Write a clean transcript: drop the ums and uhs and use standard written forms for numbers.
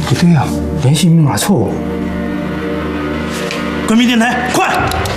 不对啊，联系密码错误。 关闭电台，快！